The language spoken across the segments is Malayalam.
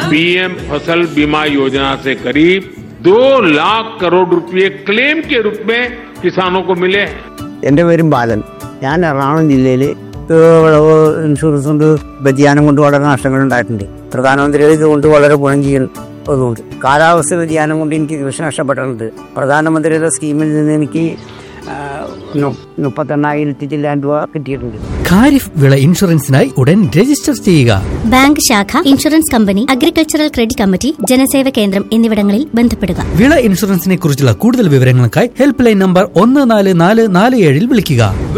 पीएम फसल बीमा योजना से करीब 2 लाख करोड़ रुपए क्लेम के रूप में किसानों को मिले हैं. എൻ്റെ പേരും ബാലൻ. ഞാൻ എറണാകുളം ജില്ലയിൽ വിളവ് ഇൻഷുറൻസ് കൊണ്ട് വ്യതിയാനം കൊണ്ട് വളരെ നഷ്ടങ്ങൾ ഉണ്ടായിട്ടുണ്ട്. പ്രധാനമന്ത്രിയുടെ ഇതുകൊണ്ട് വളരെ ഗുണം ചെയ്യുന്നതുകൊണ്ട് കാലാവസ്ഥ വ്യതിയാനം കൊണ്ട് എനിക്ക് കൃഷി നഷ്ടപ്പെട്ടിട്ടുണ്ട്. പ്രധാനമന്ത്രിയുടെ സ്കീമിൽ നിന്ന് എനിക്ക് 38,000 ചില്ലാൻ രൂപ കിട്ടിയിട്ടുണ്ട്. ഖാരിഫ് വിള ഇൻഷുറൻസിനായി ഉടൻ രജിസ്റ്റർ ചെയ്യുക. ബാങ്ക് ശാഖ, insurance company, agricultural credit committee, ജനസേവ കേന്ദ്രം എന്നിവിടങ്ങളിൽ ബന്ധപ്പെടുക. വിള ഇൻഷുറൻസിനെ കുറിച്ചുള്ള കൂടുതൽ വിവരങ്ങൾക്കായി ഹെൽപ്പ് ലൈൻ നമ്പർ 14447 വിളിക്കുക.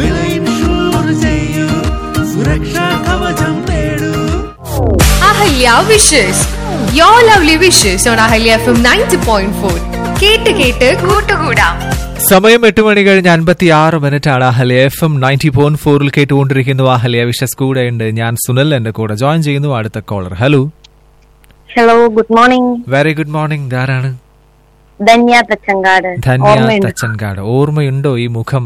Ahalya wishes your lovely wishes on Ahalya FM 90.4. കേട്ട് കൂട്ടുകൂടാം. സമയം 8 മണി കഴിഞ്ഞ് 56 മിനിറ്റാണ്. അഹല്യ FM 90.4 കേട്ടുകൊണ്ടിരിക്കുന്നു. അഹല്യ വിഷസ് കൂടെ ഉണ്ട്. ഞാൻ സുനിൽ, എന്റെ കൂടെ ജോയിൻ ചെയ്യുന്നു അടുത്ത collar. Hello hello, good morning. Very good morning. ധാരാണ് Dhanya Thachankad. ഓർമ്മയുണ്ടോ ഈ മുഖം?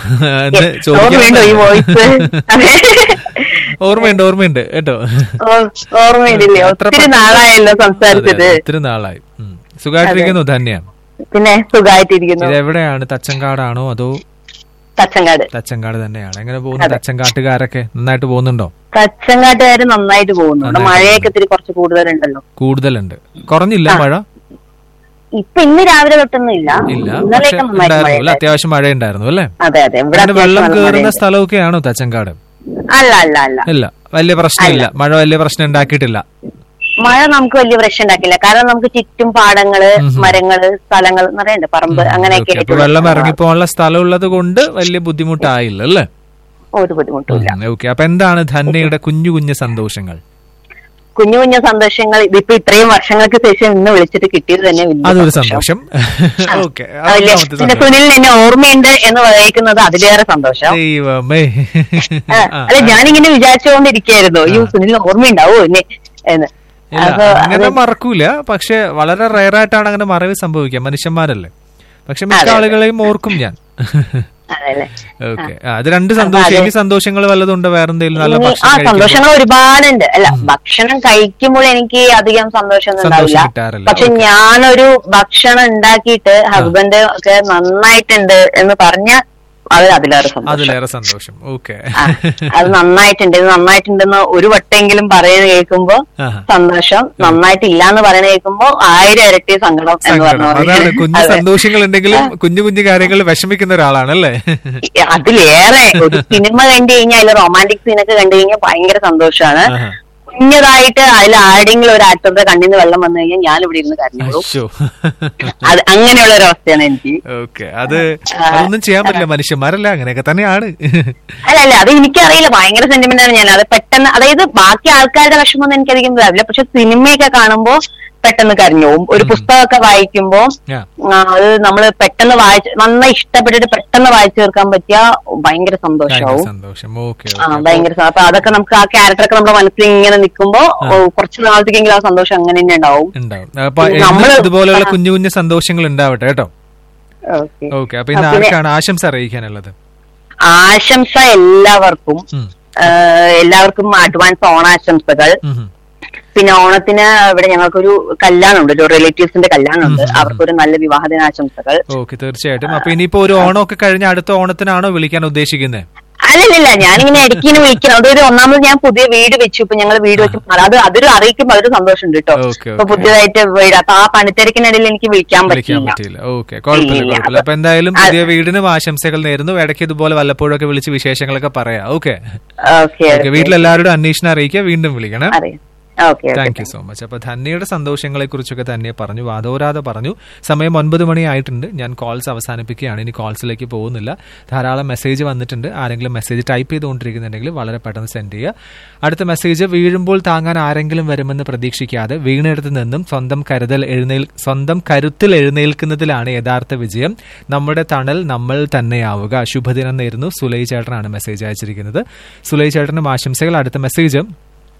ഓർമ്മയുണ്ട് കേട്ടോ. ഓർമ്മയില്ലേ? ഒത്തിരി നാളായല്ലോ സംസാരിച്ചത്. ഒത്തിരി നാളായി. സുഖമായിട്ടിരിക്കുന്നു ധന്യ? പിന്നെ സുഖമായിട്ടിരിക്കുന്നു. ഇത് എവിടെയാണ്? തച്ചങ്കാടാണോ അതോ? തച്ചങ്കാട് തന്നെയാണ്. എങ്ങനെ പോകുന്നു തച്ചങ്കാട്ടുകാരൊക്കെ? നന്നായിട്ട് പോകുന്നുണ്ടോ? തച്ചങ്കാട്ടുകാര് നന്നായിട്ട് പോകുന്നുണ്ട്. മഴയൊക്കെ ഇത്തിരി കുറച്ച് കൂടുതലുണ്ട്. കുറഞ്ഞില്ല മഴ? ഇപ്പൊ ഇന്ന് രാവിലെ തൊട്ടൊന്നും ഇല്ല. അത്യാവശ്യം മഴ ഉണ്ടായിരുന്നു അല്ലേ? അതെ. വെള്ളം കയറുന്ന സ്ഥലമൊക്കെയാണോ തച്ചങ്കാട്? അല്ല. വലിയ പ്രശ്നമില്ല. മഴ വലിയ പ്രശ്നം ഉണ്ടാക്കിയിട്ടില്ല. മഴ നമുക്ക് വലിയ പ്രശ്നം ഉണ്ടാക്കില്ല. കാരണം നമുക്ക് ചുറ്റും പാടങ്ങള്, മരങ്ങള്, സ്ഥലങ്ങൾ നിറയുണ്ട്, പറമ്പ്, അങ്ങനെയൊക്കെ. വെള്ളം ഇറങ്ങിപ്പോകാനുള്ള സ്ഥലം ഉള്ളത് കൊണ്ട് വലിയ ബുദ്ധിമുട്ടായില്ല അല്ലേ? ഒരു ബുദ്ധിമുട്ടില്ല. ഓക്കെ. അപ്പൊ എന്താണ് ധന്യയുടെ കുഞ്ഞു കുഞ്ഞു സന്തോഷങ്ങൾ? കുഞ്ഞു സന്തോഷങ്ങൾ ഇതിപ്പോ ഇത്രയും വർഷങ്ങൾക്ക് ശേഷം ഇന്ന് വിളിച്ചിട്ട് കിട്ടിയത് തന്നെ അതൊരു സന്തോഷം. പിന്നെ സുനിലിന് എന്നെ ഓർമ്മയുണ്ട് എന്ന് പറയിക്കുന്നത് അതിലേറെ സന്തോഷം. അല്ല, ഞാനിങ്ങനെ വിചാരിച്ചുകൊണ്ടിരിക്കുകയായിരുന്നു, ഈ സുനിലിന് ഓർമ്മയുണ്ടാവോ എന്നെ എന്ന്. അങ്ങനെ മറക്കൂല, പക്ഷെ വളരെ റയറായിട്ടാണ് അങ്ങനെ മറവി സംഭവിക്കുക. മനുഷ്യന്മാരല്ലേ. പക്ഷെ മിക്ക ആളുകളെയും ഓർക്കും ഞാൻ. അത് രണ്ട് സന്തോഷങ്ങൾ വല്ലതുണ്ട്? വേറെന്തെങ്കിലും നല്ല സന്തോഷങ്ങൾ ഒരുപാടുണ്ട്. അല്ല, ഭക്ഷണം കഴിക്കുമ്പോൾ എനിക്ക് അധികം സന്തോഷമൊന്നും ഉണ്ടാവില്ല. പക്ഷെ ഞാനൊരു ഭക്ഷണം ഉണ്ടാക്കിയിട്ട് ഹസ്ബൻഡ് ഒക്കെ നന്നായിട്ടുണ്ട് എന്ന് പറഞ്ഞ അതിലേറെ സന്തോഷം. ഓക്കെ, അത് നന്നായിട്ടുണ്ടെന്ന് ഒരു വട്ടെങ്കിലും പറയുന്ന കേൾക്കുമ്പോ സന്തോഷം, നന്നായിട്ടില്ല എന്ന് പറയുന്ന കേൾക്കുമ്പോ 1000 ഇരട്ടി സങ്കടം എന്ന് പറഞ്ഞു. കുഞ്ഞു സന്തോഷങ്ങൾ ഉണ്ടെങ്കിലും കുഞ്ഞു കുഞ്ഞു കാര്യങ്ങൾ വിഷമിക്കുന്ന ഒരാളാണല്ലേ? അതിലേറെ ഒരു സിനിമ കണ്ടു കഴിഞ്ഞാൽ, അതിൽ റൊമാൻറ്റിക് സീനൊക്കെ കണ്ടു കഴിഞ്ഞാൽ ഭയങ്കര സന്തോഷമാണ്. കുഞ്ഞതായിട്ട് അതിൽ ആരെങ്കിലും ഒരു ആക്ടറുടെ കണ്ണിന്ന് വെള്ളം വന്നു കഴിഞ്ഞാൽ ഞാൻ ഇവിടെ ഇരുന്ന് കരഞ്ഞോളൂ. അത് അങ്ങനെയുള്ള ഒരു അവസ്ഥയാണ് എനിക്ക്. അതൊന്നും ചെയ്യാൻ പറ്റില്ല, മനുഷ്യന്മാരല്ല, അങ്ങനെയൊക്കെ തന്നെയാണ്. അല്ല, അത് എനിക്കറിയില്ല. ഭയങ്കര സെന്റിമെന്റാണ് ഞാൻ. അത് പെട്ടെന്ന്, അതായത് ബാക്കി ആൾക്കാരുടെ വിഷമമൊന്നും എനിക്കധികം ഇതാവില്ല. പക്ഷെ സിനിമയൊക്കെ കാണുമ്പോ പെട്ടെന്ന് കരഞ്ഞു പോകും. ഒരു പുസ്തകമൊക്കെ വായിക്കുമ്പോ അത് നമ്മള് പെട്ടെന്ന് നന്നായി ഇഷ്ടപ്പെട്ടിട്ട് പെട്ടെന്ന് വായിച്ചു തീർക്കാൻ പറ്റിയ ഭയങ്കര സന്തോഷമാവും. ഭയങ്കര. അപ്പൊ അതൊക്കെ നമുക്ക് ആ ക്യാരക്ടറൊക്കെ നമ്മുടെ മനസ്സിൽ ഇങ്ങനെ നിൽക്കുമ്പോ കുറച്ച് നാളത്തേക്കെങ്കിലും ആ സന്തോഷം അങ്ങനെ തന്നെ ഉണ്ടാവും. ഇതുപോലെയുള്ള കുഞ്ഞു കുഞ്ഞു സന്തോഷങ്ങൾ ഉണ്ടാവട്ടെ കേട്ടോ. ഓക്കെ. അപ്പൊ ഇന്ന് ആർക്കാണ് ആശംസ അറിയിക്കാനുള്ളത്? ആശംസ എല്ലാവർക്കും അഡ്വാൻസ് ഓണാശംസകൾ. പിന്നെ ഓണത്തിന് ഇവിടെ ഞങ്ങൾക്കൊരു കല്യാണമുണ്ട്, ഒരു റിലേറ്റീവ്സിന്റെ കല്യാണമുണ്ട്. അവർക്കൊരു നല്ല വിവാഹ ദിനാശംസകൾ. ഓക്കെ, തീർച്ചയായിട്ടും. അപ്പൊ ഇനിയിപ്പോ ഒരു ഓണമൊക്കെ കഴിഞ്ഞ അടുത്ത ഓണത്തിനാണോ വിളിക്കാൻ ഉദ്ദേശിക്കുന്നത്? അല്ലല്ല, ഞാനിങ്ങനെ ഇടയ്ക്കിന് വിളിക്കണം. അതൊരു ഒന്നാമത് ഞാൻ പുതിയ വീട് വെച്ചു. ഇപ്പൊ ഞങ്ങൾ വീട് വെച്ച് അതൊരു അറിയിക്കുമ്പോൾ അതൊരു സന്തോഷമുണ്ട് കേട്ടോ. ഇപ്പൊ പുതിയതായിട്ട് വീട്, അപ്പൊ ആ പണിത്തിരക്കിനിടയിൽ എനിക്ക് വിളിക്കാൻ പറ്റില്ല. ഓക്കെ, കുഴപ്പമില്ല. അപ്പൊ എന്തായാലും പുതിയ വീടിനും ആശംസകൾ നേരുന്നു. ഇടയ്ക്ക് ഇതുപോലെ വല്ലപ്പോഴൊക്കെ വിളിച്ച് വിശേഷങ്ങളൊക്കെ പറയാം. ഓക്കെ, വീട്ടിലെല്ലാവരോടും അന്വേഷണം അറിയിക്കുക. വീണ്ടും വിളിക്കണം. Thank you so much. അപ്പൊ ധന്യയുടെ സന്തോഷങ്ങളെ കുറിച്ചൊക്കെ തന്നെ പറഞ്ഞു, വാദോരാതെ പറഞ്ഞു. സമയം 9 മണി ആയിട്ടുണ്ട്. ഞാൻ കോൾസ് അവസാനിപ്പിക്കുകയാണ്. ഇനി കോൾസിലേക്ക് പോകുന്നില്ല. ധാരാളം മെസ്സേജ് വന്നിട്ടുണ്ട്. ആരെങ്കിലും മെസ്സേജ് ടൈപ്പ് ചെയ്തുകൊണ്ടിരിക്കുന്നുണ്ടെങ്കിൽ വളരെ പെട്ടെന്ന് സെൻഡ് ചെയ്യുക. അടുത്ത മെസ്സേജ്: വീഴുമ്പോൾ താങ്ങാൻ ആരെങ്കിലും വരുമെന്ന് പ്രതീക്ഷിക്കാതെ വീണിടത്ത് നിന്നും സ്വന്തം കരുത്തിൽ എഴുന്നേൽക്കുന്നതിലാണ് യഥാർത്ഥ വിജയം. നമ്മുടെ തണൽ നമ്മൾ തന്നെയാവുക. ശുഭദിനം നേരുന്നു. സുലൈ ചേട്ടനാണ് മെസ്സേജ് അയച്ചിരിക്കുന്നത്. സുലൈ ചേട്ടനും ആശംസകൾ. അടുത്ത message: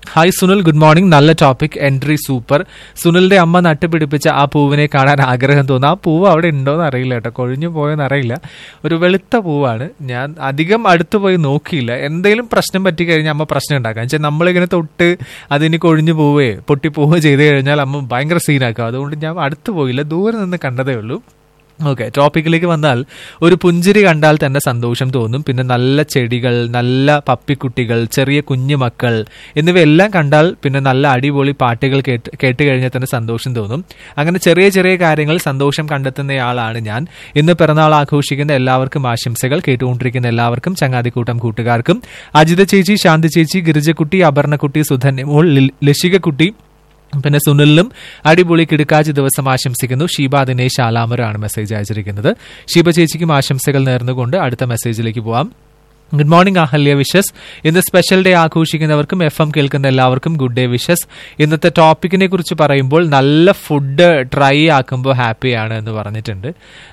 hi Sunil, good morning. നല്ല ടോപ്പിക്, എൻട്രി സൂപ്പർ. സുനിലിന്റെ അമ്മ നട്ടുപിടിപ്പിച്ച ആ പൂവിനെ കാണാൻ ആഗ്രഹം തോന്നുന്നു. ആ പൂവ് അവിടെ ഉണ്ടോയെന്ന് അറിയില്ല കേട്ടോ, കൊഴിഞ്ഞു പോയെന്ന് അറിയില്ല. ഒരു വെളുത്ത പൂവാണ്. ഞാൻ അധികം അടുത്ത് പോയി നോക്കിയില്ല. എന്തെങ്കിലും പ്രശ്നം പറ്റി കഴിഞ്ഞാൽ അമ്മ പ്രശ്നം ഉണ്ടാക്കാം. വെച്ചാൽ നമ്മളിങ്ങനെ തൊട്ട് അതിന് കൊഴിഞ്ഞു പോവേ പൊട്ടിപ്പോവുകയോ ചെയ്ത് കഴിഞ്ഞാൽ അമ്മ ഭയങ്കര സീനാക്കും. അതുകൊണ്ട് ഞാൻ അടുത്ത് പോയില്ല, ദൂരെ നിന്ന് കണ്ടതേ ഉള്ളൂ. ഓക്കെ, ടോപ്പിക്കിലേക്ക് വന്നാൽ ഒരു പുഞ്ചിരി കണ്ടാൽ തന്നെ സന്തോഷം തോന്നും. പിന്നെ നല്ല ചെടികൾ, നല്ല പപ്പിക്കുട്ടികൾ, ചെറിയ കുഞ്ഞു മക്കൾ എന്നിവയെല്ലാം കണ്ടാൽ പിന്നെ നല്ല അടിപൊളി പാട്ടുകൾ കേട്ട് കഴിഞ്ഞാൽ തന്നെ സന്തോഷം തോന്നും. അങ്ങനെ ചെറിയ ചെറിയ കാര്യങ്ങൾ സന്തോഷം കണ്ടെത്തുന്നയാളാണ് ഞാൻ. ഇന്ന് പിറന്നാൾ ആഘോഷിക്കുന്ന എല്ലാവർക്കും ആശംസകൾ. കേട്ടുകൊണ്ടിരിക്കുന്ന എല്ലാവർക്കും, ചങ്ങാതിക്കൂട്ടം കൂട്ടുകാർക്കും, അജിത ചേച്ചി, ശാന്തി ചേച്ചി, ഗിരിജക്കുട്ടി, അപർണക്കുട്ടി, സുധന്യമോൾ, ലഷികക്കുട്ടി, പിന്നെ സുനിലിനും അടിപൊളി കിടക്കാച്ച് ദിവസം ആശംസിക്കുന്നു. ഷീബ ദിനേശ് ആലാമറാണ് മെസ്സേജ് അയച്ചിരിക്കുന്നത്. ഷീബ ചേച്ചിക്കും ആശംസകൾ നേർന്നുകൊണ്ട് അടുത്ത മെസ്സേജിലേക്ക് പോവാം. Good morning Ahalya wishes. ഇന്ന് സ്പെഷ്യൽ ഡേ ആഘോഷിക്കുന്നവർക്കും FM കേൾക്കുന്ന എല്ലാവർക്കും ഗുഡ് ഡേ വിഷസ്. ഇന്നത്തെ ടോപ്പിക്കിനെ കുറിച്ച് പറയുമ്പോൾ നല്ല ഫുഡ് ട്രൈ ആക്കുമ്പോൾ ഹാപ്പിയാണ് എന്ന് പറഞ്ഞിട്ടുണ്ട്.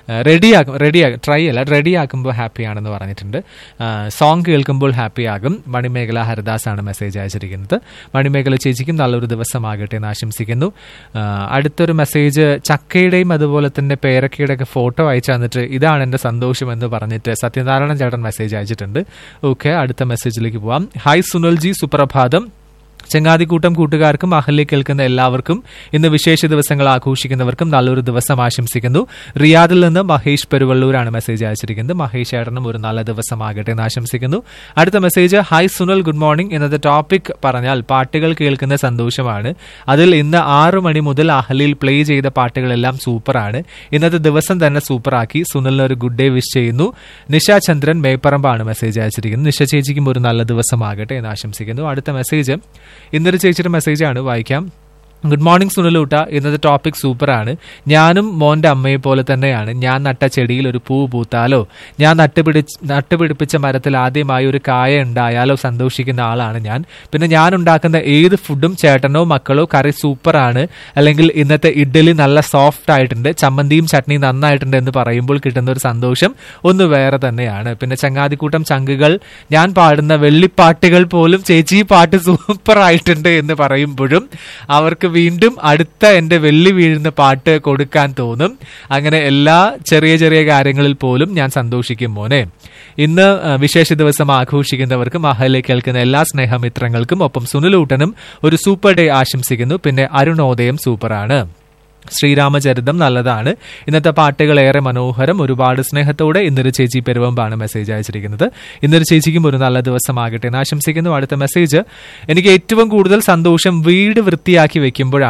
റെഡി ആക്കുമ്പോൾ ഹാപ്പിയാണെന്ന് പറഞ്ഞിട്ടുണ്ട്. സോങ് കേൾക്കുമ്പോൾ ഹാപ്പി ആകും. മണിമേഖല ഹരിദാസ് ആണ് മെസ്സേജ് അയച്ചിരിക്കുന്നത്. മണിമേഖല ചേച്ചിക്കും നല്ലൊരു ദിവസമാകട്ടെ എന്ന് ആശംസിക്കുന്നു. അടുത്തൊരു മെസ്സേജ് ചക്കയുടെയും അതുപോലെ തന്നെ പേരക്കയുടെ ഒക്കെ ഫോട്ടോ അയച്ചു തന്നിട്ട് ഇതാണ് എന്റെ സന്തോഷം എന്ന് പറഞ്ഞിട്ട് സത്യനാരായണൻ ചേട്ടൻ മെസ്സേജ് അയച്ചിട്ടുണ്ട്. ഓക്കെ, അടുത്ത മെസ്സേജിലേക്ക് പോവാം. ഹായ് സുനിൽജി, സുപ്രഭാതം. ചങ്ങാതിക്കൂട്ടം കൂട്ടുകാർക്കും അഹല്യ കേൾക്കുന്ന എല്ലാവർക്കും, ഇന്ന് വിശേഷ ദിവസങ്ങൾ ആഘോഷിക്കുന്നവർക്കും നല്ലൊരു ദിവസം ആശംസിക്കുന്നു. റിയാദിൽ നിന്ന് മഹേഷ് പെരുവള്ളൂരാണ് മെസ്സേജ് അയച്ചിരിക്കുന്നത്. മഹേഷ് ചേട്ടനും ഒരു നല്ല ദിവസമാകട്ടെ എന്ന് ആശംസിക്കുന്നു. അടുത്ത message, hi Sunil, good morning. ഇന്നത്തെ ടോപ്പിക് പറഞ്ഞാൽ പാട്ടുകൾ കേൾക്കുന്ന സന്തോഷമാണ്. അതിൽ ഇന്ന് 6 മണി മുതൽ അഹല്യയിൽ പ്ലേ ചെയ്ത പാട്ടുകളെല്ലാം സൂപ്പറാണ്. ഇന്നത്തെ ദിവസം തന്നെ സൂപ്പറാക്കി. സുനിലിന് ഒരു ഗുഡ് ഡേ വിഷ് ചെയ്യുന്നു. നിഷ ചന്ദ്രൻ മേപ്പറമ്പാണ് മെസ്സേജ് അയച്ചിരിക്കുന്നത്. നിഷ ചേച്ചിക്കും ഒരു നല്ല ദിവസമാകട്ടെ എന്ന് ആശംസിക്കുന്നു. അടുത്ത മെസ്സേജ് ഇന്നൊരു ചേച്ചിയുടെ മെസ്സേജാണ്, വായിക്കാം. Good morning സുനിലൂട്ട. ഇന്നത്തെ ടോപ്പിക് സൂപ്പറാണ്. ഞാനും മോന്റെ അമ്മയെ പോലെ തന്നെയാണ്. ഞാൻ നട്ട ചെടിയിൽ ഒരു പൂ പൂത്താലോ, ഞാൻ നട്ടുപിടിപ്പിച്ച മരത്തിൽ ആദ്യമായി ഒരു കായ ഉണ്ടായാലോ സന്തോഷിക്കുന്ന ആളാണ് ഞാൻ. പിന്നെ ഞാൻ ഉണ്ടാക്കുന്ന ഏത് ഫുഡും ചേട്ടനോ മക്കളോ കറി സൂപ്പറാണ്, അല്ലെങ്കിൽ ഇന്നത്തെ ഇഡ്ഡലി നല്ല സോഫ്റ്റ് ആയിട്ടുണ്ട്, ചമ്മന്തിയും ചട്നിയും നന്നായിട്ടുണ്ട് എന്ന് പറയുമ്പോൾ കിട്ടുന്ന ഒരു സന്തോഷം ഒന്ന് വേറെ തന്നെയാണ്. പിന്നെ ചങ്ങാതിക്കൂട്ടം ചങ്കുകൾ, ഞാൻ പാടുന്ന വെള്ളിപ്പാട്ടുകൾ പോലും ചേച്ചി പാട്ട് സൂപ്പർ ആയിട്ടുണ്ട് എന്ന് പറയുമ്പോഴും അവർക്ക് വീണ്ടും അടുത്ത എന്റെ വെള്ളി വീഴുന്ന പാട്ട് കൊടുക്കാൻ തോന്നും. അങ്ങനെ എല്ലാ ചെറിയ ചെറിയ കാര്യങ്ങളിൽ പോലും ഞാൻ സന്തോഷിക്കും മോനെ. ഇന്ന് വിശേഷ ദിവസം ആഘോഷിക്കുന്നവർക്കും അഹല്യ കേൾക്കുന്ന എല്ലാ സ്നേഹമിത്രങ്ങൾക്കും ഒപ്പം സുനിലൂട്ടനും ഒരു സൂപ്പർ ഡേ ആശംസിക്കുന്നു. പിന്നെ അരുണോദയം സൂപ്പറാണ്. ശ്രീരാമചരിതം നല്ലതാണ്. ഇന്നത്തെ പാട്ടുകൾ ഏറെ മനോഹരം. ഒരുപാട് സ്നേഹത്തോടെ ഇന്നൊരു ചേച്ചി പെരുവമ്പാണ് മെസ്സേജ് അയച്ചിരിക്കുന്നത്. ഇന്നൊരു ചേച്ചിക്കും ഒരു നല്ല ദിവസമാകട്ടെ എന്ന് ആശംസിക്കുന്നു. അടുത്ത മെസ്സേജ്, എനിക്ക് ഏറ്റവും കൂടുതൽ സന്തോഷം വീട് വൃത്തിയാക്കി വെക്കുമ്പോഴാണ്.